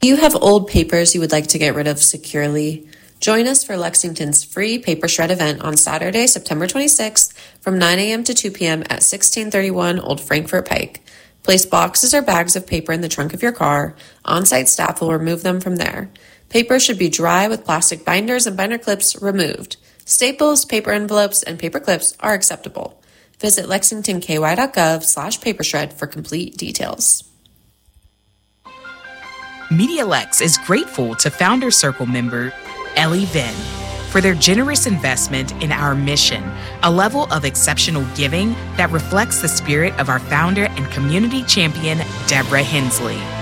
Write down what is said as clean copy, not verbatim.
Do you have old papers you would like to get rid of securely? Join us for Lexington's free Paper Shred event on Saturday, September 26th from 9 a.m. to 2 p.m. at 1631 Old Frankfort Pike. Place boxes or bags of paper in the trunk of your car. On-site staff will remove them from there. Paper should be dry with plastic binders and binder clips removed. Staples, paper envelopes, and paper clips are acceptable. Visit lexingtonky.gov/papershred for complete details. MediaLex is grateful to Founder Circle member Ellie Venn for their generous investment in our mission, a level of exceptional giving that reflects the spirit of our founder and community champion, Deborah Hensley.